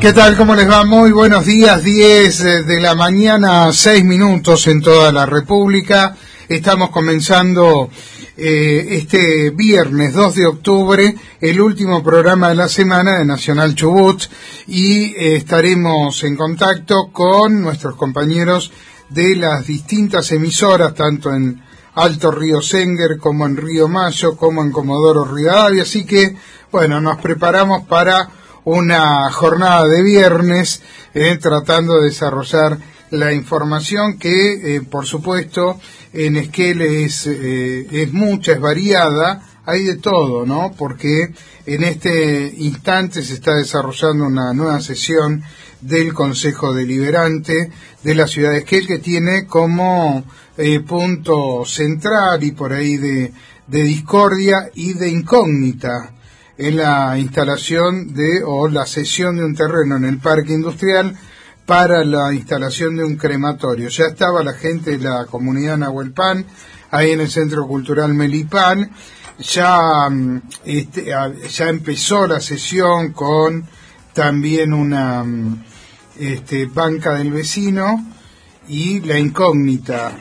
¿Qué tal? ¿Cómo les va? Muy buenos días, 10 de la mañana, 6 minutos en toda la República. Estamos comenzando este viernes 2 de octubre, el último programa de la semana de Nacional Chubut, y estaremos en contacto con nuestros compañeros de las distintas emisoras, tanto en Alto Río Senguer, como en Río Mayo, como en Comodoro Rivadavia. Así que, bueno, nos preparamos para una jornada de viernes, tratando de desarrollar la información que, por supuesto, en Esquel es mucha, es variada, hay de todo, ¿no? Porque en este instante se está desarrollando una nueva sesión del Consejo Deliberante de la ciudad de Esquel, que tiene como punto central y por ahí de discordia y de incógnita en la instalación o la cesión de un terreno en el parque industrial para la instalación de un crematorio. Ya estaba la gente de la comunidad Nahuelpan ahí en el Centro Cultural Melipán, ya empezó la sesión con también una banca del vecino, y la incógnita: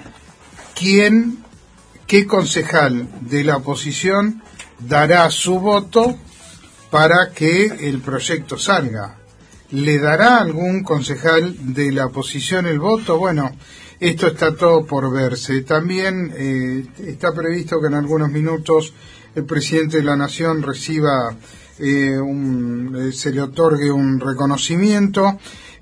¿qué concejal de la oposición dará su voto para que el proyecto salga? ¿Le dará algún concejal de la oposición el voto? Bueno, esto está todo por verse. También está previsto que en algunos minutos el presidente de la Nación reciba, se le otorgue un reconocimiento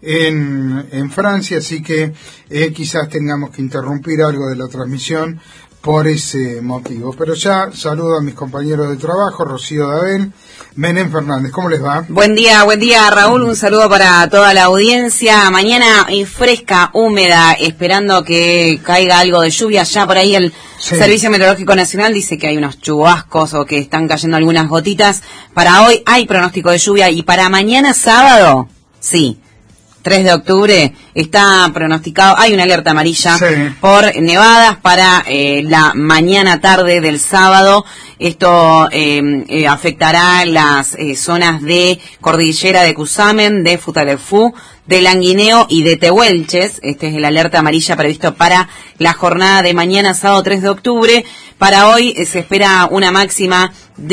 en Francia, así que quizás tengamos que interrumpir algo de la transmisión por ese motivo. Pero ya saludo a mis compañeros de trabajo, Rocío Dabel, Menem Fernández. ¿Cómo les va? Buen día Raúl, un saludo para toda la audiencia. Mañana fresca, húmeda, esperando que caiga algo de lluvia. Ya por ahí el Servicio Meteorológico Nacional dice que hay unos chubascos o que están cayendo algunas gotitas. Para hoy hay pronóstico de lluvia, y para mañana sábado, sí, 3 de octubre, está pronosticado, hay una alerta amarilla por nevadas para la mañana tarde del sábado. Esto afectará las zonas de Cordillera de Cusamen, de Futaleufú, de Languineo y de Tehuelches. Este es el alerta amarilla previsto para la jornada de mañana sábado 3 de octubre. Para hoy se espera una máxima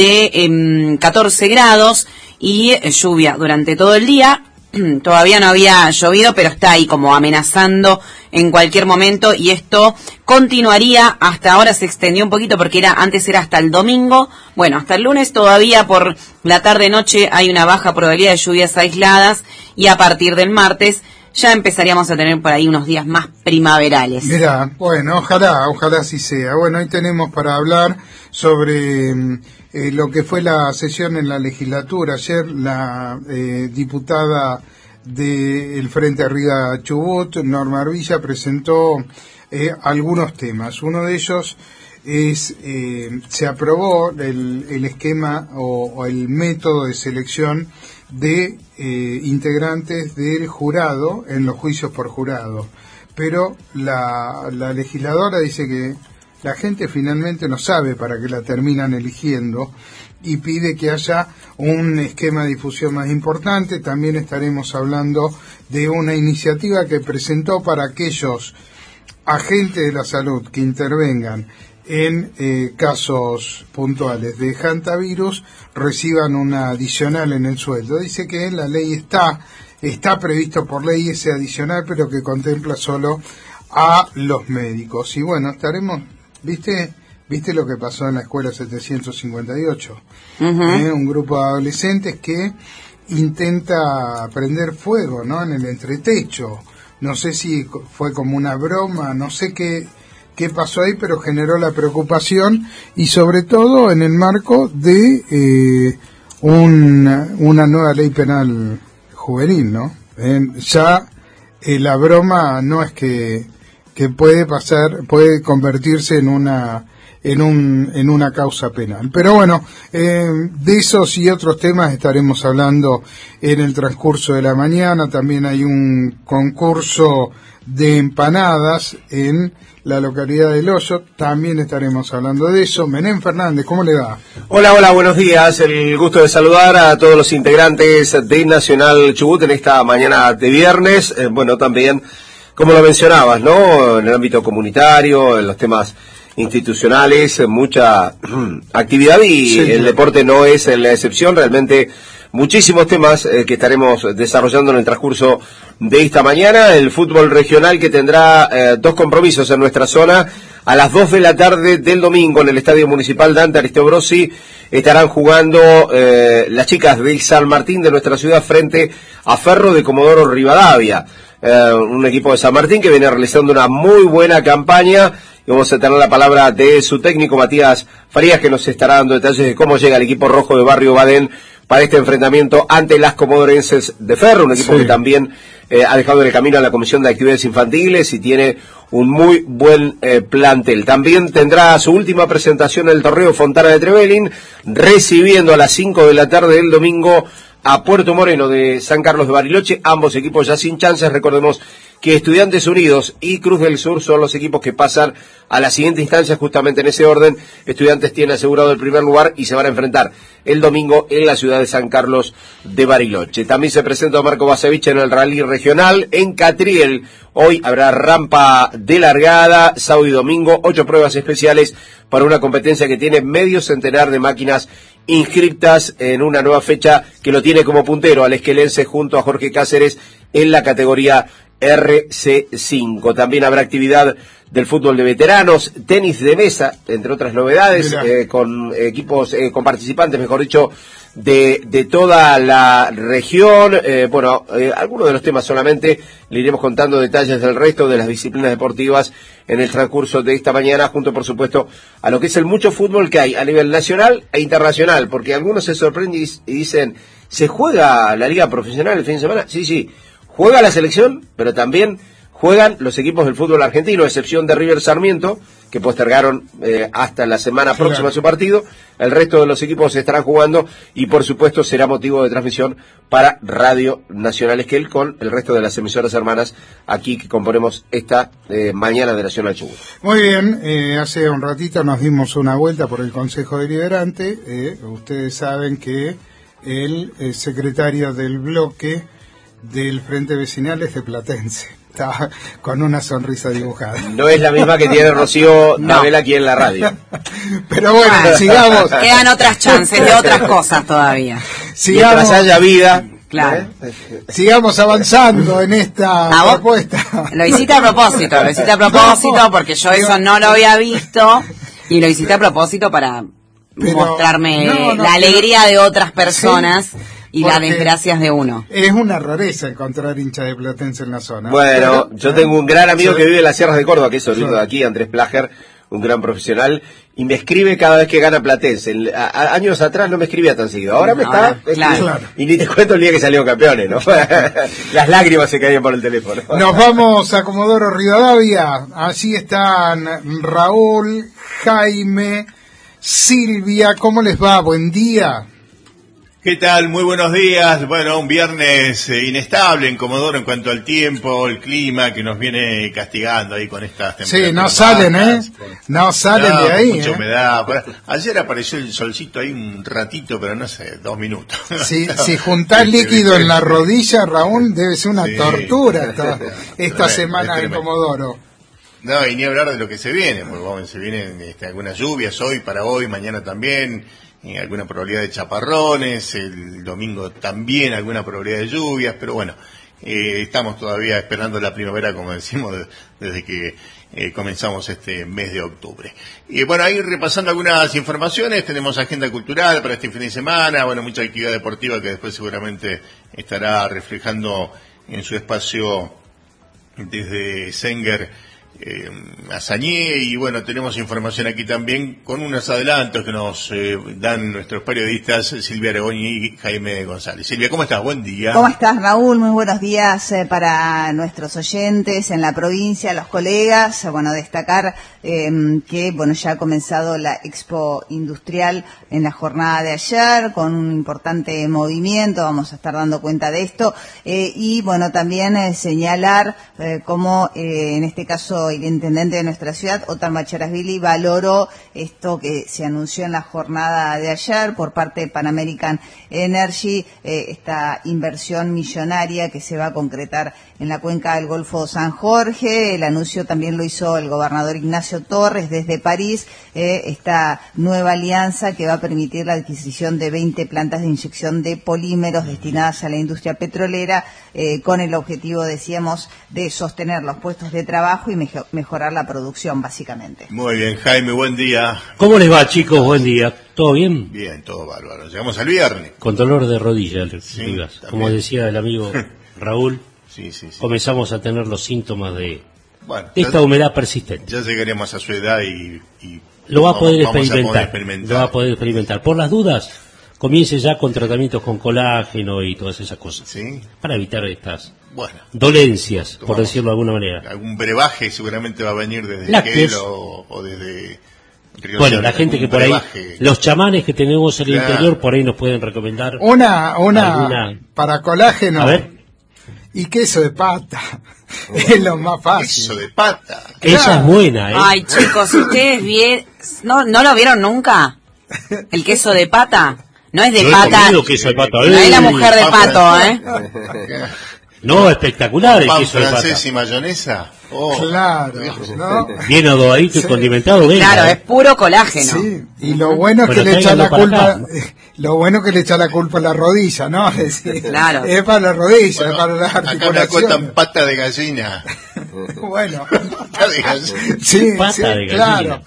de 14 grados y lluvia durante todo el día. Todavía no había llovido, pero está ahí como amenazando en cualquier momento, y esto continuaría. Hasta ahora se extendió un poquito porque antes era hasta el domingo. Bueno, hasta el lunes todavía por la tarde-noche hay una baja probabilidad de lluvias aisladas, y a partir del martes ya empezaríamos a tener por ahí unos días más primaverales. Mirá, bueno, ojalá así sea. Bueno, hoy tenemos para hablar sobre lo que fue la sesión en la legislatura. Ayer la diputada del Frente Arriba Chubut, Norma Arvilla, presentó algunos temas. Uno de ellos es, se aprobó el esquema o el método de selección de integrantes del jurado en los juicios por jurado. Pero la legisladora dice que la gente finalmente no sabe para qué la terminan eligiendo, y pide que haya un esquema de difusión más importante. También estaremos hablando de una iniciativa que presentó para aquellos agentes de la salud que intervengan en casos puntuales de hantavirus, reciban una adicional en el sueldo. Dice que en la ley está previsto por ley ese adicional, pero que contempla solo a los médicos. Y bueno, estaremos... ¿Viste lo que pasó en la escuela 758? Un grupo de adolescentes que intenta prender fuego, ¿no?, en el entretecho. No sé si fue como una broma, no sé qué pasó ahí, pero generó la preocupación, y sobre todo en el marco de una nueva ley penal juvenil, ¿no? Ya la broma no es que puede convertirse en una en una causa penal. Pero bueno, de esos y otros temas estaremos hablando en el transcurso de la mañana. También hay un concurso de empanadas en la localidad de Loyo, también estaremos hablando de eso. Menem Fernández, ¿cómo le va? Hola, buenos días. El gusto de saludar a todos los integrantes de Nacional Chubut en esta mañana de viernes. Bueno, también, como lo mencionabas, ¿no? En el ámbito comunitario, en los temas institucionales, mucha actividad y sí, el deporte no es la excepción. Realmente muchísimos temas que estaremos desarrollando en el transcurso de esta mañana. El fútbol regional que tendrá dos compromisos en nuestra zona. A las 2 de la tarde del domingo en el Estadio Municipal Dante Aristeo Brossi estarán jugando las chicas del San Martín de nuestra ciudad frente a Ferro de Comodoro Rivadavia. Un equipo de San Martín que viene realizando una muy buena campaña. Y vamos a tener la palabra de su técnico Matías Farías, que nos estará dando detalles de cómo llega el equipo rojo de Barrio Badén para este enfrentamiento ante las comodorenses de Ferro, un equipo que también ha dejado en el camino a la Comisión de Actividades Infantiles y tiene un muy buen plantel. También tendrá su última presentación en el torneo Fontana de Trevelin, recibiendo a las 5 de la tarde del domingo a Puerto Moreno de San Carlos de Bariloche, ambos equipos ya sin chances. Recordemos que Estudiantes Unidos y Cruz del Sur son los equipos que pasan a la siguiente instancia, justamente en ese orden. Estudiantes tiene asegurado el primer lugar y se van a enfrentar el domingo en la ciudad de San Carlos de Bariloche. También se presenta Marco Basevich en el rally regional en Catriel. Hoy habrá rampa de largada, sábado y domingo, 8 pruebas especiales para una competencia que tiene medio centenar de máquinas inscriptas en una nueva fecha que lo tiene como puntero al esquelense junto a Jorge Cáceres en la categoría RC5. También habrá actividad del fútbol de veteranos, tenis de mesa, entre otras novedades, con equipos, con participantes, mejor dicho, de toda la región. Algunos de los temas solamente, le iremos contando detalles del resto de las disciplinas deportivas en el transcurso de esta mañana, junto por supuesto a lo que es el mucho fútbol que hay a nivel nacional e internacional, porque algunos se sorprenden y dicen, ¿se juega la liga profesional el fin de semana? Sí, juega la selección, pero también juegan los equipos del fútbol argentino, a excepción de River Sarmiento, que postergaron hasta la semana próxima su partido. El resto de los equipos estarán jugando y por supuesto será motivo de transmisión para Radio Nacional Esquel con el resto de las emisoras hermanas aquí que componemos esta mañana de Nacional Chubut. Muy bien, hace un ratito nos dimos una vuelta por el Consejo Deliberante. Ustedes saben que el secretario del bloque del Frente Vecinal es de Platense. Está con una sonrisa dibujada. No es la misma que tiene Rocío Nabel aquí en la radio. Pero bueno, sigamos. Quedan otras chances de otras cosas todavía. Sigamos, mientras haya vida. Claro. Sigamos avanzando en esta propuesta. Lo hiciste a propósito porque yo eso no lo había visto y lo hiciste a propósito para mostrarme la alegría de otras personas. Sí. Y las desgracias de uno. Es una rareza encontrar hincha de Platense en la zona. Bueno, yo tengo un gran amigo que vive en las Sierras de Córdoba, que es oriundo de aquí, Andrés Plager, un gran profesional, y me escribe cada vez que gana Platense. Años atrás no me escribía tan seguido, ahora me está... Claro. Y ni te cuento el día que salieron campeones, ¿no? Las lágrimas se caían por el teléfono. Nos vamos a Comodoro Rivadavia. Allí están Raúl, Jaime, Silvia. ¿Cómo les va? Buen día. ¿Qué tal? Muy buenos días. Bueno, un viernes inestable en Comodoro en cuanto al tiempo, el clima que nos viene castigando ahí con estas temperaturas. Sí, no salen, No salen de ahí. Mucha humedad. Ayer apareció el solcito ahí un ratito, pero no sé, 2 minutos. Si juntás líquido en la rodilla, Raúl, debe ser una tortura esta semana en Comodoro. No, y ni hablar de lo que se viene, porque se vienen algunas lluvias hoy, para hoy, mañana también. Alguna probabilidad de chaparrones, el domingo también alguna probabilidad de lluvias, pero bueno, estamos todavía esperando la primavera, como decimos, desde que comenzamos este mes de octubre. Y bueno, ahí repasando algunas informaciones, tenemos agenda cultural para este fin de semana, bueno, mucha actividad deportiva que después seguramente estará reflejando en su espacio desde Senger Azañé, y bueno, tenemos información aquí también con unos adelantos que nos dan nuestros periodistas Silvia Aragoni y Jaime González. Silvia, ¿cómo estás? Buen día. ¿Cómo estás, Raúl? Muy buenos días para nuestros oyentes en la provincia, los colegas. Bueno, destacar que bueno, ya ha comenzado la Expo Industrial en la jornada de ayer con un importante movimiento, vamos a estar dando cuenta de esto, y bueno, también señalar cómo en este caso el intendente de nuestra ciudad, Othar Macharashvili, valoró esto que se anunció en la jornada de ayer por parte de Pan American Energy, esta inversión millonaria que se va a concretar en la cuenca del Golfo San Jorge. El anuncio también lo hizo el gobernador Ignacio Torres desde París, esta nueva alianza que va a permitir la adquisición de 20 plantas de inyección de polímeros destinadas a la industria petrolera, con el objetivo, decíamos, de sostener los puestos de trabajo y mejorar la producción, básicamente. Muy bien, Jaime, buen día. ¿Cómo les va, chicos? Buen día. ¿Todo bien? Bien, todo bárbaro. Llegamos al viernes. Con dolor de rodilla, Sí, Rivas. Como decía el amigo Raúl, sí. comenzamos a tener los síntomas de Bueno, esta humedad persistente. ya llegaremos a su edad y Lo va a poder vamos experimentar. Lo va a poder experimentar. Por las dudas, comience ya con tratamientos con colágeno y todas esas cosas. ¿Sí? Para evitar estas Bueno, dolencias, por Tomamos. decirlo de alguna manera. algún brebaje seguramente va a venir desde Lácteos. Esquel o desde Río Bueno, Negro, la gente que algún por ahí, brebaje. los chamanes que tenemos en el Claro. interior, por ahí nos pueden recomendar. Una ¿Alguna? para colágeno A ver, y queso de pata. Es lo más fácil. Queso de pata. esa es buena, ¿eh? Ay, chicos, ¿ustedes no lo vieron nunca? ¿El queso de pata? No es de Yo he pata. comido queso de pata. No es la ¡Ey! mujer de pato, ¿eh? No, espectacular el Pan queso de pata. francés y mayonesa. Oh, Claro, ¿no? Bien adobadito y Sí. condimentado, venga. Claro, es puro colágeno. Sí, y lo bueno es Bueno, que le echa la tráiganlo para culpa, acá. lo bueno es que le echa la culpa a la rodilla, ¿no? Es decir, Claro. es para la rodilla, Bueno, es para la acá me articulación. cuentan pata de gallina. Bueno, Pata de gallina. sí, Pata sí, de claro.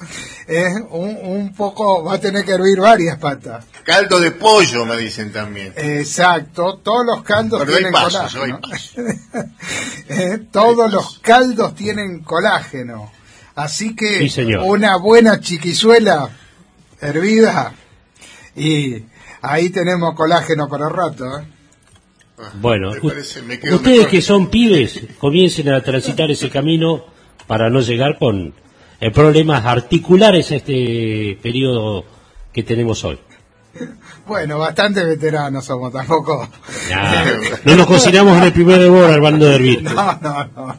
Un poco, va a tener que hervir varias patas. Caldo de pollo, me dicen también. Exacto, todos los caldos Pero hay tienen pasos, colágeno. hay pasos. Todos los caldos tienen colágeno. Así que Sí, señor. una buena chiquizuela hervida y ahí tenemos colágeno para rato, ¿eh? Bueno, Me parece, me quedo ustedes mejor. que son pibes, comiencen a transitar ese camino para no llegar con problemas articulares a este periodo que tenemos hoy. Bueno, bastante veteranos somos, tampoco. Nah, no nos cocinamos en el primer hervor al bando de hervir. No.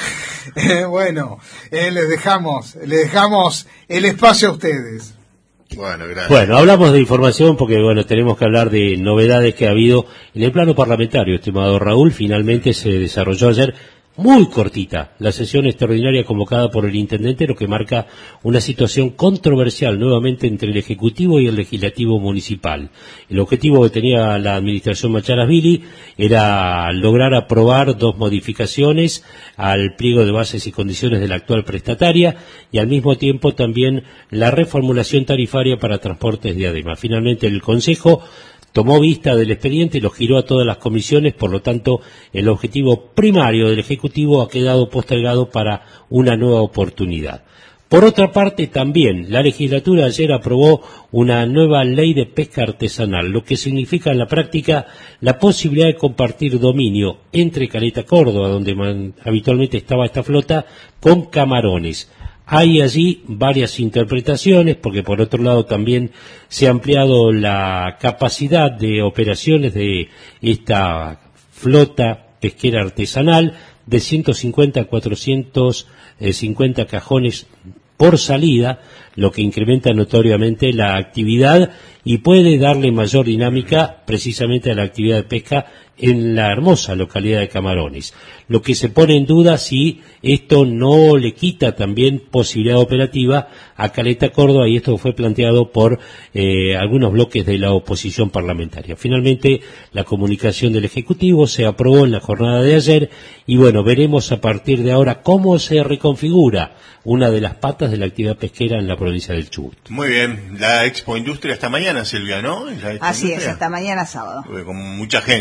Bueno, les dejamos el espacio a ustedes. Bueno, gracias. Bueno, hablamos de información porque, bueno, tenemos que hablar de novedades que ha habido en el plano parlamentario, estimado Raúl. Finalmente se desarrolló ayer, muy cortita, la sesión extraordinaria convocada por el intendente, lo que marca una situación controversial nuevamente entre el Ejecutivo y el Legislativo Municipal. El objetivo que tenía la administración Macharashvili era lograr aprobar dos modificaciones al pliego de bases y condiciones de la actual prestataria y al mismo tiempo también la reformulación tarifaria para transportes de ADEMA. Finalmente el Consejo tomó vista del expediente y lo giró a todas las comisiones, por lo tanto, el objetivo primario del Ejecutivo ha quedado postergado para una nueva oportunidad. Por otra parte, también la legislatura ayer aprobó una nueva ley de pesca artesanal, lo que significa en la práctica la posibilidad de compartir dominio entre Caleta Córdoba, donde habitualmente estaba esta flota, con Camarones. Hay allí varias interpretaciones, porque por otro lado también se ha ampliado la capacidad de operaciones de esta flota pesquera artesanal de 150 a 450 cajones por salida, lo que incrementa notoriamente la actividad y puede darle mayor dinámica precisamente a la actividad de pesca en la hermosa localidad de Camarones. Lo que se pone en duda si esto no le quita también posibilidad operativa a Caleta Córdoba, y esto fue planteado por algunos bloques de la oposición parlamentaria. Finalmente, la comunicación del Ejecutivo se aprobó en la jornada de ayer y bueno, veremos a partir de ahora cómo se reconfigura una de las patas de la actividad pesquera en la provincia del Chubut. Muy bien, la Expo Industria hasta mañana, Silvia, ¿no? Así es, hasta mañana sábado. Con mucha gente, me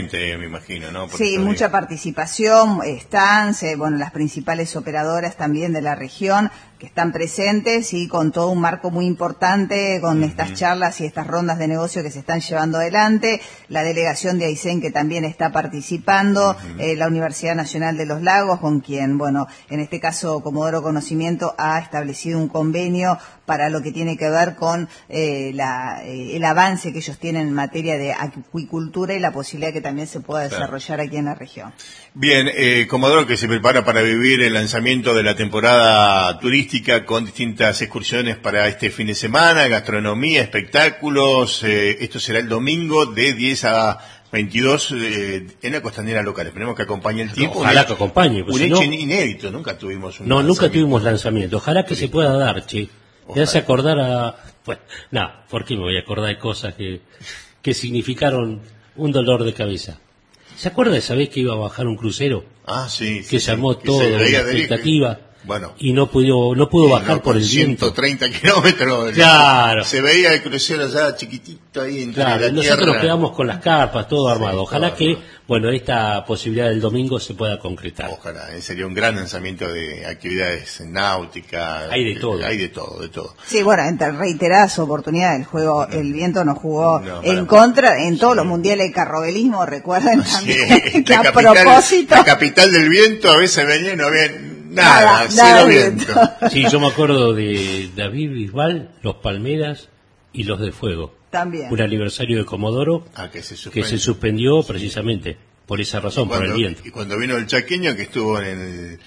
me imagino, ¿no? Sí, mucha participación, stands, bueno, las principales operadoras también de la región que están presentes y con todo un marco muy importante con estas charlas y estas rondas de negocio que se están llevando adelante, la delegación de Aysén que también está participando, la Universidad Nacional de los Lagos, con quien, bueno, en este caso Comodoro Conocimiento ha establecido un convenio para lo que tiene que ver con el avance que ellos tienen en materia de acuicultura y la posibilidad que también se pueda desarrollar aquí en la región. Bien, Comodoro que se prepara para vivir el lanzamiento de la temporada turística con distintas excursiones para este fin de semana, gastronomía, espectáculos. Esto será el domingo de 10 a 22 en la costanera local. Esperemos que acompañe el tiempo. Ojalá que acompañe. Un hecho inédito, nunca tuvimos un lanzamiento. Nunca tuvimos lanzamiento. Ojalá que se pueda dar, che. Te hace acordar a... Bueno, ¿por qué me voy a acordar de cosas que significaron un dolor de cabeza? ¿Se acuerda esa vez que iba a bajar un crucero? Ah, sí. Que se armó todo, una expectativa. Bueno, y no pudo bajar por el 130 kilómetros. Claro. Se veía el crucero ya chiquitito ahí entre la tierra. Nosotros nos quedamos con las carpas, todo armado. Ojalá que, esta posibilidad del domingo se pueda concretar. Ojalá, sería un gran lanzamiento de actividades náuticas. Hay de todo. Hay de todo. Sí, bueno, en reiteradas oportunidades el viento nos jugó en contra en todos los mundiales de carrobelismo, recuerden también que a propósito. La capital del viento a veces venía y no había nada, cero viento. Sí, yo me acuerdo de David Bisbal, los Palmeras y los de Fuego. También. Un aniversario de Comodoro que se suspendió precisamente por esa razón, por el viento. Y cuando vino el chaqueño que estuvo en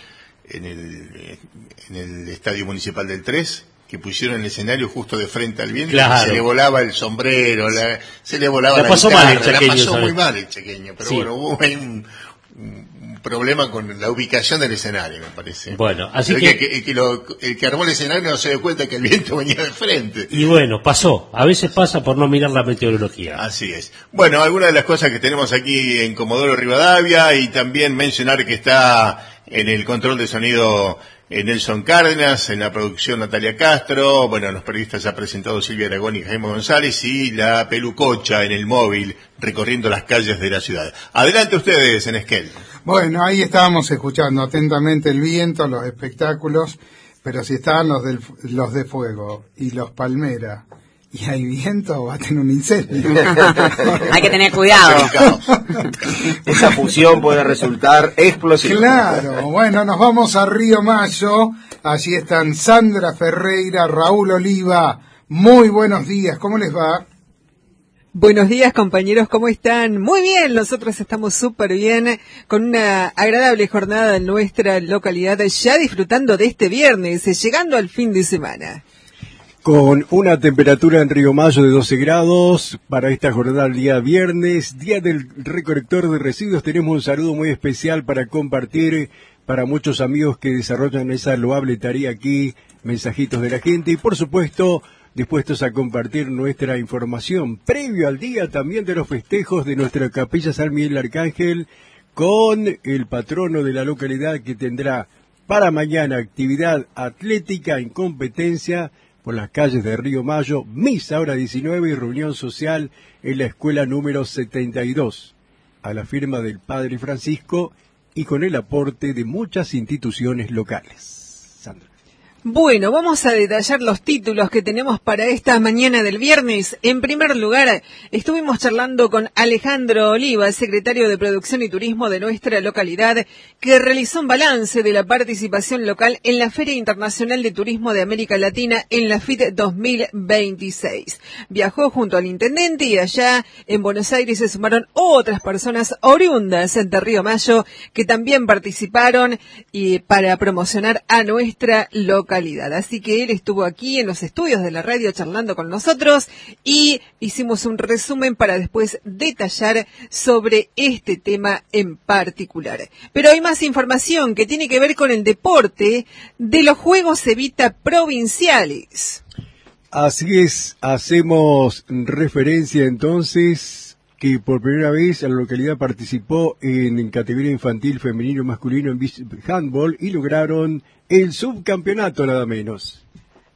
el Estadio Municipal del 3, que pusieron el escenario justo de frente al viento, se le volaba el sombrero, se le volaba la pasó guitarra, mal el chaqueño, la pasó muy mal el chaqueño, pero bueno, hubo ahí un problema con la ubicación del escenario, me parece. Bueno, así el que armó el escenario no se dio cuenta que el viento venía de frente. Y bueno, pasó. A veces pasa por no mirar la meteorología. Así es. Bueno, algunas de las cosas que tenemos aquí en Comodoro Rivadavia, y también mencionar que está en el control de sonido Nelson Cárdenas, en la producción Natalia Castro, bueno, los periodistas ha presentado Silvia Aragón y Jaime González, y la pelucocha en el móvil recorriendo las calles de la ciudad. Adelante ustedes en Esquel. Bueno, ahí estábamos escuchando atentamente el viento, los espectáculos, pero si estaban los de Fuego y los Palmeras y hay viento, va a tener un incendio. Hay que tener cuidado. Esa fusión puede resultar explosiva. Claro, bueno, nos vamos a Río Mayo. Allí están Sandra Ferreira, Raúl Oliva. Muy buenos días, ¿cómo les va? Buenos días, compañeros, ¿cómo están? Muy bien, nosotros estamos súper bien, con una agradable jornada en nuestra localidad, ya disfrutando de este viernes, llegando al fin de semana. Con una temperatura en Río Mayo de 12 grados para esta jornada del día viernes, día del recolector de residuos. Tenemos un saludo muy especial para compartir para muchos amigos que desarrollan esa loable tarea aquí, mensajitos de la gente y por supuesto dispuestos a compartir nuestra información previo al día también de los festejos de nuestra capilla San Miguel Arcángel con el patrono de la localidad que tendrá para mañana actividad atlética en competencia por las calles de Río Mayo, misa hora 19 y reunión social en la escuela número 72, a la firma del Padre Francisco y con el aporte de muchas instituciones locales. Sandra. Bueno, vamos a detallar los títulos que tenemos para esta mañana del viernes. En primer lugar, estuvimos charlando con Alejandro Oliva, secretario de Producción y Turismo de nuestra localidad, que realizó un balance de la participación local en la Feria Internacional de Turismo de América Latina en la FIT 2026. Viajó junto al intendente y allá en Buenos Aires se sumaron otras personas oriundas de Río Mayo que también participaron para promocionar a nuestra localidad. Así que él estuvo aquí en los estudios de la radio charlando con nosotros y hicimos un resumen para después detallar sobre este tema en particular. Pero hay más información que tiene que ver con el deporte de los Juegos Evita Provinciales. Así es, hacemos referencia entonces que por primera vez la localidad participó en categoría infantil, femenino, masculino en handball y lograron el subcampeonato nada menos.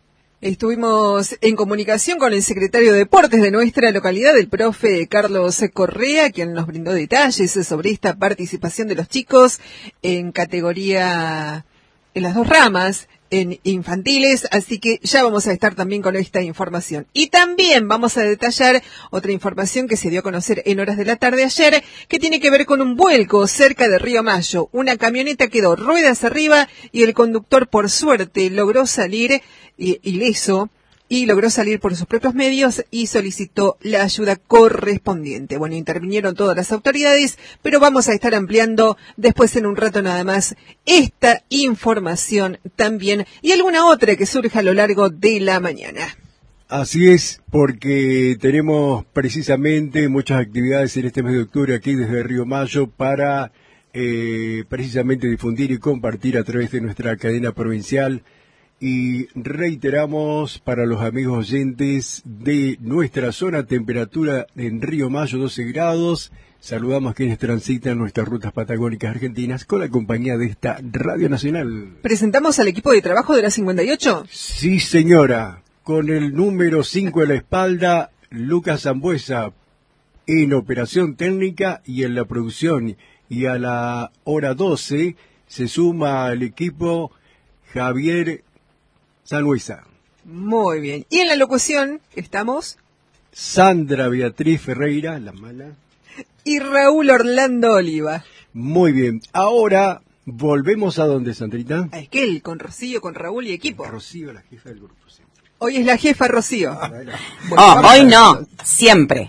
Estuvimos en comunicación con el secretario de Deportes de nuestra localidad, el profe Carlos Correa, quien nos brindó detalles sobre esta participación de los chicos en categoría, en las dos ramas, en infantiles, así que ya vamos a estar también con esta información. Y también vamos a detallar otra información que se dio a conocer en horas de la tarde ayer, que tiene que ver con un vuelco cerca de Río Mayo. Una camioneta quedó ruedas arriba y el conductor, por suerte, logró salir ileso y logró salir por sus propios medios y solicitó la ayuda correspondiente. Bueno, intervinieron todas las autoridades, pero vamos a estar ampliando después en un rato nada más esta información también y alguna otra que surja a lo largo de la mañana. Así es, porque tenemos precisamente muchas actividades en este mes de octubre aquí desde Río Mayo para precisamente difundir y compartir a través de nuestra cadena provincial. Y reiteramos para los amigos oyentes de nuestra zona, temperatura en Río Mayo 12 grados. Saludamos a quienes transitan nuestras rutas patagónicas argentinas con la compañía de esta Radio Nacional. ¿Presentamos al equipo de trabajo de la 58? Sí, señora. Con el número 5 en la espalda, Lucas Zambuesa en operación técnica y en la producción. Y a la hora 12 se suma al equipo Javier Sanhuesa. Muy bien. Y en la locución estamos Sandra Beatriz Ferreira, la mala. Y Raúl Orlando Oliva. Muy bien. Ahora volvemos a donde, Sandrita. A Esquel, con Rocío, con Raúl y equipo. Rocío, la jefa del grupo. Siempre. Hoy es la jefa Rocío. Bueno, hoy no, siempre.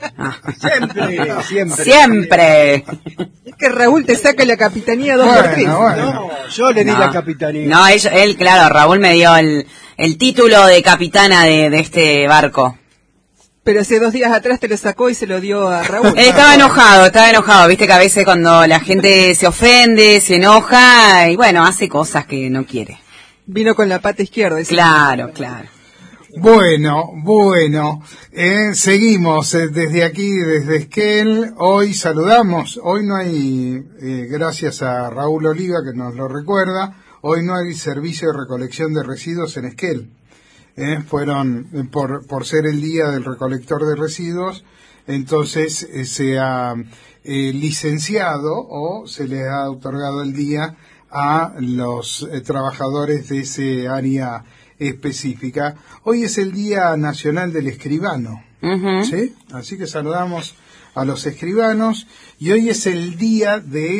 Siempre. Es que Raúl te saca la capitanía 2 por 3. No, yo le di la capitanía. No, él, claro, Raúl me dio el título de capitana de este barco. Pero hace 2 días atrás te lo sacó y se lo dio a Raúl. Estaba enojado. Viste que a veces cuando la gente se ofende, se enoja y bueno, hace cosas que no quiere. Vino con la pata izquierda. Claro. Bueno, seguimos desde aquí, desde Esquel. Hoy saludamos, hoy no hay, gracias a Raúl Oliva que nos lo recuerda, hoy no hay servicio de recolección de residuos en Esquel. Fueron, por ser el día del recolector de residuos, entonces se ha licenciado o se le ha otorgado el día a los trabajadores de ese área específica. Hoy es el Día Nacional del Escribano, ¿sí? Así que saludamos a los escribanos y hoy es el día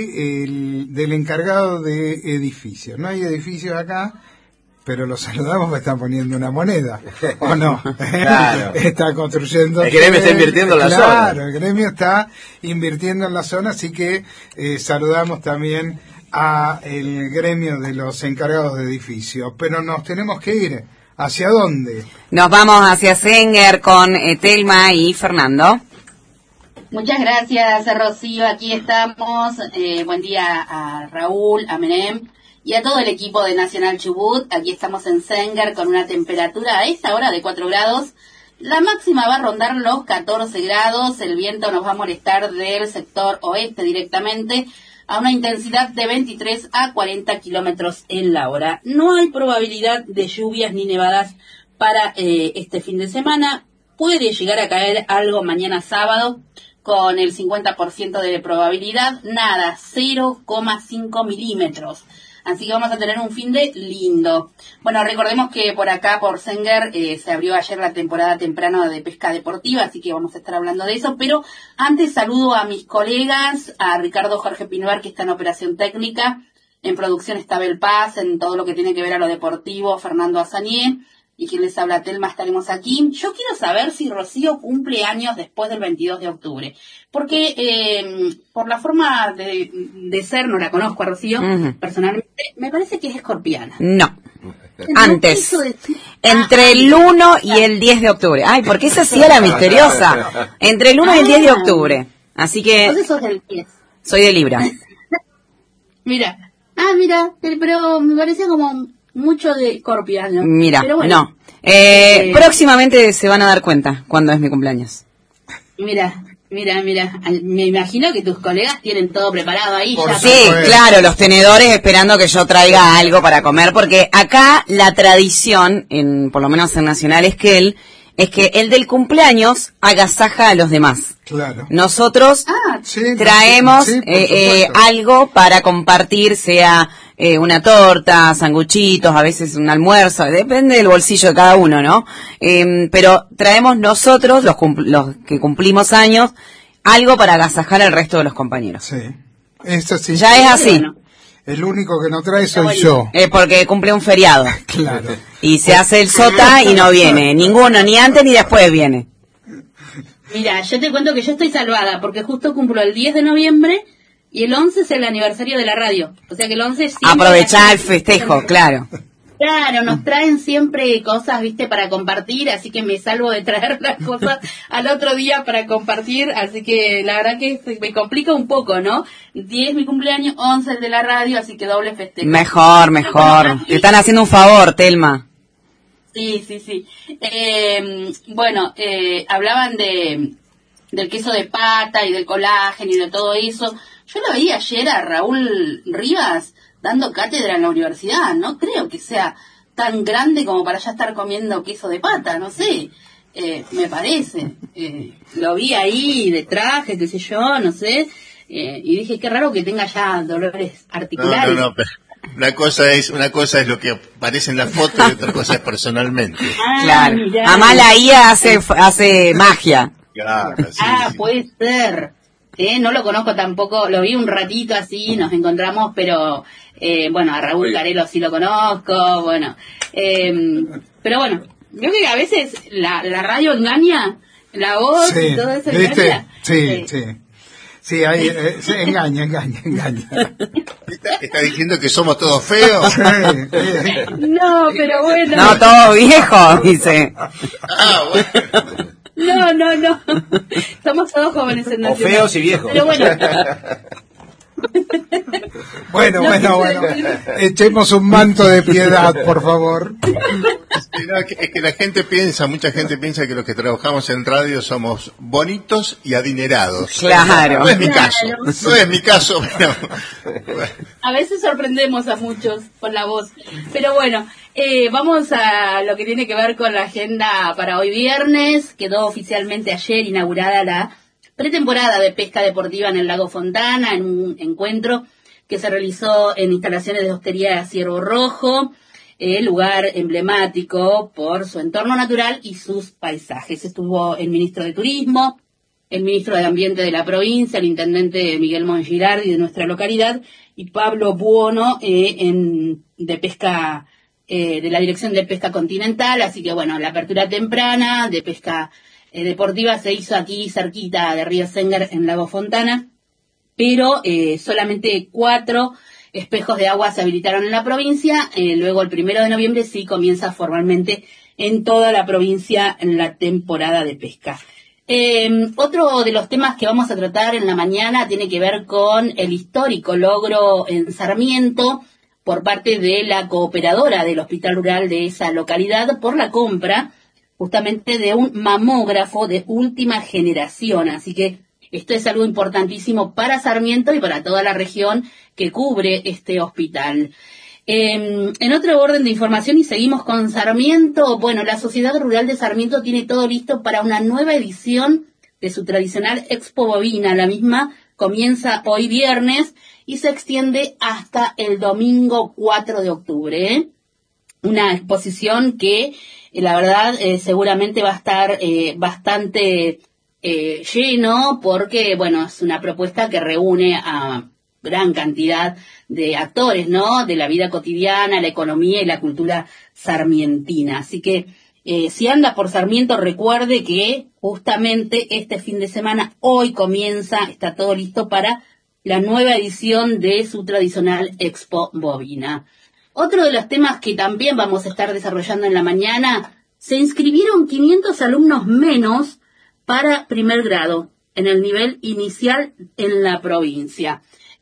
del encargado de edificios. No hay edificios acá, pero los saludamos porque están poniendo una moneda, ¿o no? Claro. Está construyendo... El gremio está invirtiendo en la zona. Claro, el gremio está invirtiendo en la zona, así que saludamos también a el gremio de los encargados de edificios. Pero nos tenemos que ir. ¿Hacia dónde? Nos vamos hacia Senger con Telma y Fernando. Muchas gracias, Rocío. Aquí estamos. Buen día a Raúl, a Menem y a todo el equipo de Nacional Chubut. Aquí estamos en Senger con una temperatura a esta hora de 4 grados. La máxima va a rondar los 14 grados. El viento nos va a molestar del sector oeste directamente, a una intensidad de 23 a 40 kilómetros en la hora. No hay probabilidad de lluvias ni nevadas para este fin de semana. Puede llegar a caer algo mañana sábado con el 50% de probabilidad. Nada, 0,5 milímetros. Así que vamos a tener un fin de lindo. Bueno, recordemos que por acá, por Senger, se abrió ayer la temporada temprano de pesca deportiva, así que vamos a estar hablando de eso. Pero antes saludo a mis colegas, a Ricardo Jorge Pinuar, que está en operación técnica, en producción está Bel Paz, en todo lo que tiene que ver a lo deportivo, Fernando Azanié, y quien les habla, Telma, estaremos aquí. Yo quiero saber si Rocío cumple años después del 22 de octubre, porque por la forma de ser, no la conozco a Rocío, personalmente, me parece que es escorpiana. No. Antes, entre el 1 y el 10 de octubre. Ay, porque esa sí era misteriosa. Entre el 1 y el 10 de octubre. Así que... Entonces sos del 10. Soy de Libra. Mira, pero me parece como mucho de escorpiano. Mira, pero bueno, no. Próximamente se van a dar cuenta cuando es mi cumpleaños. Mira, Mira, me imagino que tus colegas tienen todo preparado ahí. Por Ya. Sí, supuesto. claro, los tenedores esperando que yo traiga algo para comer, porque acá la tradición, por lo menos en Nacional Esquel, es que el del cumpleaños agasaja a los demás. Claro. Nosotros Sí, traemos sí, por supuesto. algo para compartir, sea una torta, sanguchitos, a veces un almuerzo, depende del bolsillo de cada uno, ¿no? Pero traemos nosotros, los que cumplimos años, algo para agasajar al resto de los compañeros. Sí. Eso sí. Ya es así. Bueno. El único que no trae soy bueno. yo. Porque cumple un feriado. Claro. Y se hace el sota y no viene. Ninguno, ni antes ni después viene. Mira, yo te cuento que yo estoy salvada porque justo cumplo el 10 de noviembre y el 11 es el aniversario de la radio. O sea que el 11 siempre... Aprovechar el festejo, claro. Claro, nos traen siempre cosas, viste, para compartir, así que me salvo de traer las cosas al otro día para compartir, así que la verdad que me complica un poco, ¿no? 10 mi cumpleaños, 11 el de la radio, así que doble festejo. Mejor. Te están haciendo un favor, Telma. Sí. Hablaban del queso de pata y del colágeno y de todo eso. Yo lo veía ayer a Raúl Rivas dando cátedra en la universidad. No creo que sea tan grande como para ya estar comiendo queso de pata, no sé. Me parece. Lo vi ahí de traje, qué sé yo, no sé. Y dije, qué raro que tenga ya dolores articulares. No, pero una cosa es lo que aparece en la foto y otra cosa es personalmente. Claro. Mirá. Además la IA hace magia. Claro, sí, sí. Puede ser. No lo conozco tampoco, lo vi un ratito así, nos encontramos, pero a Raúl Carelo sí lo conozco, pero bueno, yo creo que a veces la radio engaña, la voz y todo eso engaña. Sí. Sí, ahí, engaña. ¿Está diciendo que somos todos feos? Sí. No, pero bueno. No, todo viejo, dice. Ah, bueno. No. Somos todos jóvenes en O Nacional. feos y viejos. Pero bueno. Bueno. Echemos un manto de piedad, por favor. Es que la gente piensa, mucha gente piensa que los que trabajamos en radio somos bonitos y adinerados. Claro. No es mi caso, pero... A veces sorprendemos a muchos con la voz. Pero bueno, vamos a lo que tiene que ver con la agenda para hoy viernes. Quedó oficialmente ayer inaugurada la pretemporada de pesca deportiva en el lago Fontana, en un encuentro que se realizó en instalaciones de Hostería Ciervo Rojo, lugar emblemático por su entorno natural y sus paisajes. Estuvo el ministro de Turismo, el ministro de Ambiente de la provincia, el intendente Miguel Mongirardi de nuestra localidad y Pablo Buono de pesca, de la Dirección de Pesca Continental. Así que bueno, la apertura temprana de pesca deportiva se hizo aquí cerquita de Río Senger en Lago Fontana, pero solamente 4 espejos de agua se habilitaron en la provincia. Luego el 1 de noviembre sí comienza formalmente en toda la provincia en la temporada de pesca. Otro de los temas que vamos a tratar en la mañana tiene que ver con el histórico logro en Sarmiento por parte de la cooperadora del Hospital Rural de esa localidad por la compra justamente de un mamógrafo de última generación. Así que esto es algo importantísimo para Sarmiento y para toda la región que cubre este hospital. En otro orden de información, y seguimos con Sarmiento, la Sociedad Rural de Sarmiento tiene todo listo para una nueva edición de su tradicional Expo Bovina. La misma comienza hoy viernes y se extiende hasta el domingo 4 de octubre. Una exposición que, la verdad, seguramente va a estar bastante lleno porque, es una propuesta que reúne a gran cantidad de actores, ¿no? De la vida cotidiana, la economía y la cultura sarmientina. Así que, si anda por Sarmiento, recuerde que justamente este fin de semana, hoy comienza, está todo listo para la nueva edición de su tradicional Expo Bovina. Otro de los temas que también vamos a estar desarrollando en la mañana, se inscribieron 500 alumnos menos para primer grado en el nivel inicial en la provincia.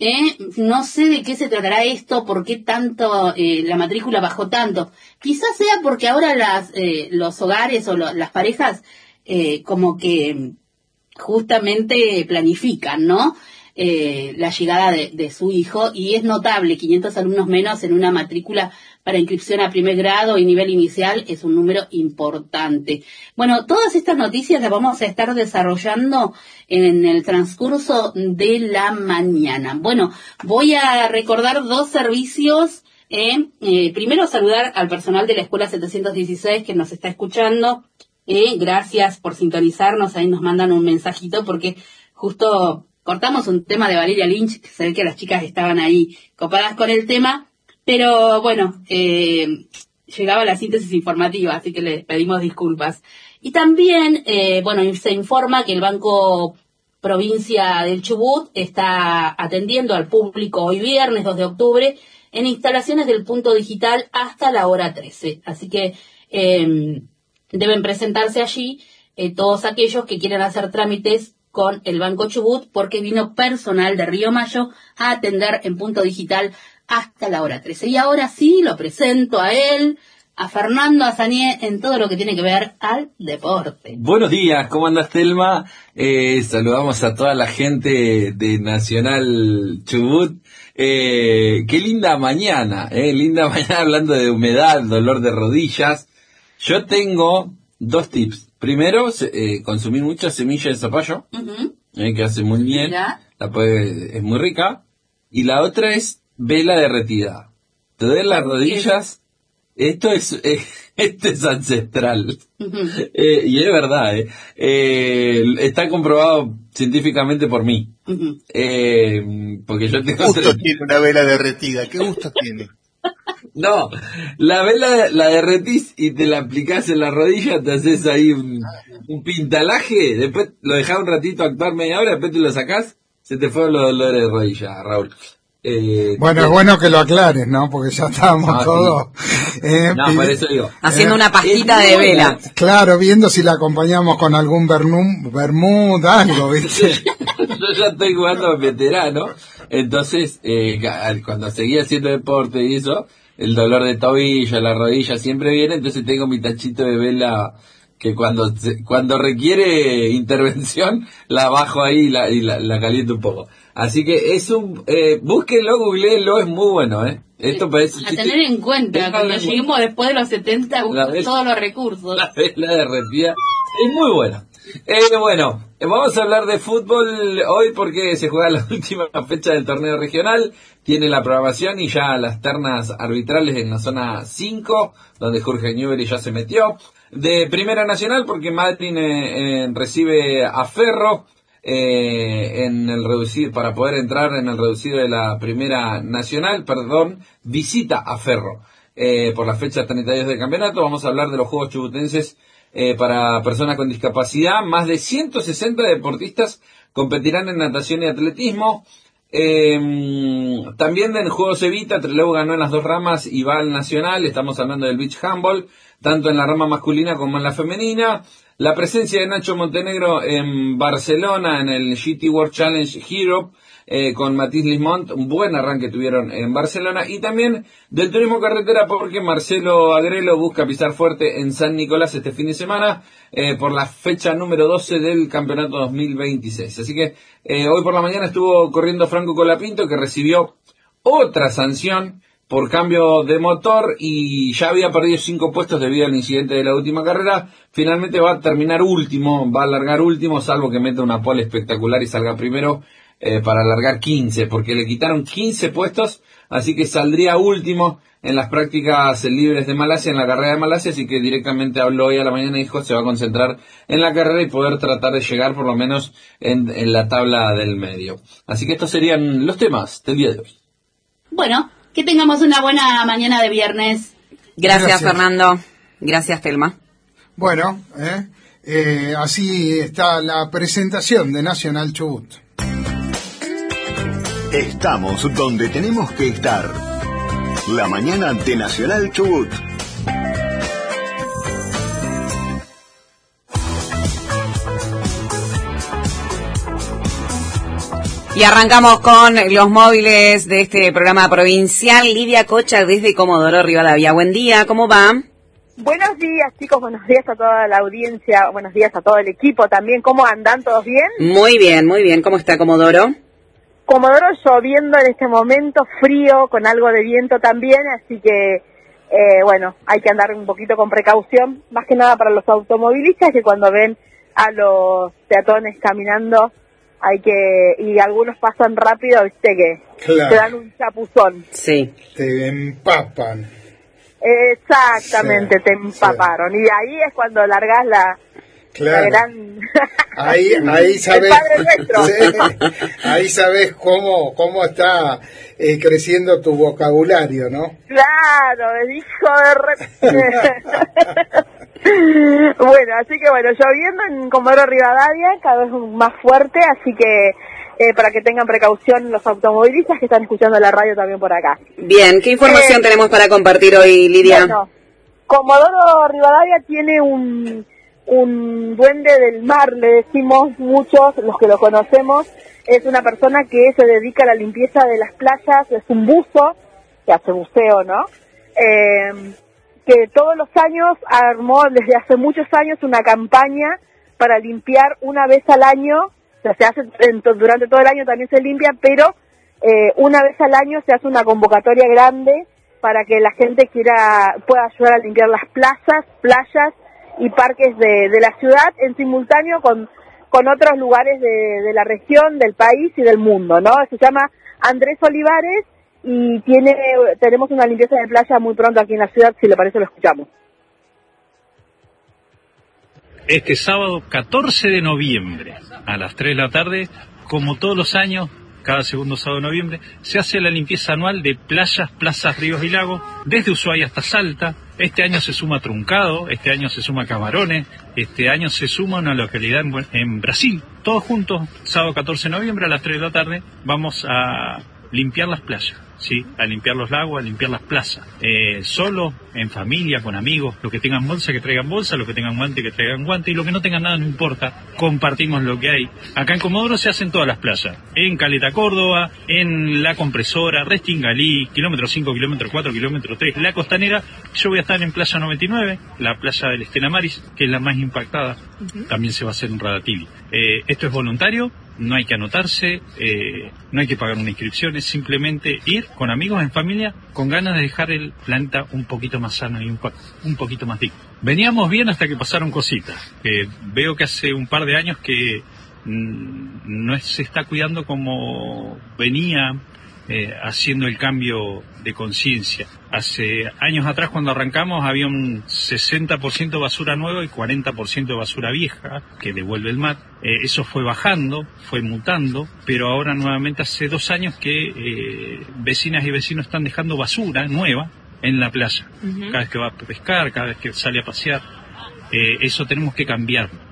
No sé de qué se tratará esto, por qué tanto la matrícula bajó tanto. Quizás sea porque ahora los hogares o las parejas como que justamente planifican, ¿no? La llegada de su hijo, y es notable, 500 alumnos menos en una matrícula para inscripción a primer grado y nivel inicial es un número importante. Bueno, todas estas noticias las vamos a estar desarrollando en el transcurso de la mañana. Bueno, voy a recordar 2 servicios. Primero, saludar al personal de la Escuela 716 que nos está escuchando. Gracias por sintonizarnos, ahí nos mandan un mensajito porque justo cortamos un tema de Valeria Lynch, que se ve que las chicas estaban ahí copadas con el tema, pero bueno, llegaba la síntesis informativa, así que les pedimos disculpas. Y también, se informa que el Banco Provincia del Chubut está atendiendo al público hoy viernes 2 de octubre en instalaciones del punto digital hasta la hora 13. Así que deben presentarse allí todos aquellos que quieran hacer trámites con el Banco Chubut, porque vino personal de Río Mayo a atender en punto digital hasta la hora 13. Y ahora sí, lo presento a él, a Fernando Azanié, en todo lo que tiene que ver al deporte. Buenos días, ¿cómo andas, Telma? Saludamos a toda la gente de Nacional Chubut. Qué linda mañana, hablando de humedad, dolor de rodillas. Yo tengo 2 tips. Primero, consumir mucha semilla de zapallo, que hace muy bien, es muy rica. Y la otra es vela derretida. Te duelen las rodillas, esto es ancestral. Y es verdad, está comprobado científicamente por mí. Porque yo tengo... ¿Qué gusto tiene una vela derretida? ¿Qué gusto tiene? No, la vela la derretís y te la aplicás en la rodilla, te haces ahí un pintalaje, después lo dejás un ratito actuar media hora, después te lo sacás, se te fueron los dolores de rodilla, Raúl. Bueno, es bueno que lo aclares, ¿no? Porque ya estábamos todos... por eso digo. Haciendo una pastita de vela. Claro, viendo si la acompañamos con algún vermut, algo, ¿viste? Yo ya estoy jugando veterano, entonces, cuando seguía haciendo deporte y eso, el dolor de tobillo, la rodilla siempre viene, entonces tengo mi tachito de vela que cuando requiere intervención, la bajo ahí y la caliento un poco. Así que es búsquenlo, googleenlo, es muy bueno, Esto parece a tener en cuenta, cuando lleguemos después de los 70, todos los recursos. La vela derretida es muy buena. Vamos a hablar de fútbol hoy porque se juega la última fecha del torneo regional, tiene la programación y ya las ternas arbitrales en la zona 5, donde Jorge Newbery ya se metió. De Primera Nacional porque Madrid recibe a Ferro en el reducido, para poder entrar en el reducido de la Primera Nacional, visita a Ferro por la fecha 32 del campeonato. Vamos a hablar de los Juegos Chubutenses para personas con discapacidad. Más de 160 deportistas competirán en natación y atletismo. También en Juegos Evita, Trelew ganó en las 2 ramas y va al nacional. Estamos hablando del beach handball, tanto en la rama masculina como en la femenina. La presencia de Nacho Montenegro en Barcelona en el GT World Challenge Europe con Mathis Lismont, un buen arranque tuvieron en Barcelona. Y también del turismo carretera porque Marcelo Agrelo busca pisar fuerte en San Nicolás este fin de semana por la fecha número 12 del campeonato 2026. Así que hoy por la mañana estuvo corriendo Franco Colapinto, que recibió otra sanción por cambio de motor y ya había perdido 5 puestos debido al incidente de la última carrera. Finalmente va a terminar último, va a largar último, salvo que meta una pole espectacular y salga primero para largar 15, porque le quitaron 15 puestos, así que saldría último en las prácticas libres de Malasia, en la carrera de Malasia, así que directamente habló hoy a la mañana y dijo se va a concentrar en la carrera y poder tratar de llegar por lo menos en la tabla del medio. Así que estos serían los temas del día de hoy. Bueno, que tengamos una buena mañana de viernes. Gracias. Fernando. Gracias, Telma. Bueno, así está la presentación de Nacional Chubut. Estamos donde tenemos que estar. La mañana de Nacional Chubut. Y arrancamos con los móviles de este programa provincial. Lidia Cocha desde Comodoro Rivadavia. Buen día, ¿cómo va? Buenos días, chicos, buenos días a toda la audiencia, buenos días a todo el equipo también. ¿Cómo andan? ¿Todos bien? Muy bien, muy bien. ¿Cómo está Comodoro? Comodoro lloviendo en este momento, frío, con algo de viento también, así que, bueno, hay que andar un poquito con precaución, más que nada para los automovilistas, que cuando ven a los peatones caminando, y algunos pasan rápido, viste que te dan un chapuzón. Sí. Te empapan. Exactamente, sí, te empaparon. Sí. Y ahí es cuando largás la gran... Ahí sabes, sí, ahí sabes cómo está creciendo tu vocabulario, ¿no? Claro, hijo de Bueno, así que lloviendo en Comodoro Rivadavia, cada vez más fuerte, así que para que tengan precaución los automovilistas que están escuchando la radio también por acá. Bien, ¿qué información tenemos para compartir hoy, Lidia? Bueno, Comodoro Rivadavia tiene un duende del mar, le decimos muchos, los que lo conocemos. Es una persona que se dedica a la limpieza de las playas, es un buzo, que hace buceo, ¿no? Que todos los años armó, desde hace muchos años, una campaña para limpiar una vez al año. O sea, se hace durante todo el año también se limpia, pero una vez al año se hace una convocatoria grande para que la gente pueda ayudar a limpiar las playas y parques de la ciudad en simultáneo con otros lugares de la región, del país y del mundo, ¿no? Se llama Andrés Olivares y tenemos una limpieza de playa muy pronto aquí en la ciudad, si le parece lo escuchamos. Este sábado 14 de noviembre a las 3 de la tarde, como todos los años, cada segundo sábado de noviembre, se hace la limpieza anual de playas, plazas, ríos y lagos, desde Ushuaia hasta Salta. Este año se suma Truncado, este año se suma Camarones, este año se suma una localidad en Brasil. Todos juntos, sábado 14 de noviembre a las 3 de la tarde, vamos a limpiar las playas, ¿sí? A limpiar los lagos, a limpiar las plazas. Solo, en familia, con amigos, los que tengan bolsa, que traigan bolsa, los que tengan guante, que traigan guante, y los que no tengan nada, no importa, compartimos lo que hay. Acá en Comodoro se hacen todas las playas, en Caleta Córdoba, en La Compresora, Restingalí, kilómetro 5, kilómetro 4, kilómetro 3, La Costanera. Yo voy a estar en Playa 99, la playa del Estela Maris, que es la más impactada. También se va a hacer un Radatili. Esto es voluntario, no hay que anotarse, no hay que pagar una inscripción, es simplemente ir con amigos, en familia, con ganas de dejar el planeta un poquito más sano y un poquito más digno. Veníamos bien hasta que pasaron cositas. Veo que hace un par de años que no se está cuidando como venía haciendo el cambio de conciencia. Hace años atrás, cuando arrancamos, había un 60% basura nueva y 40% basura vieja que devuelve el mar. Eso fue bajando, fue mutando, pero ahora nuevamente hace 2 años que vecinas y vecinos están dejando basura nueva en la playa. Cada vez que va a pescar, cada vez que sale a pasear. Eso tenemos que cambiar.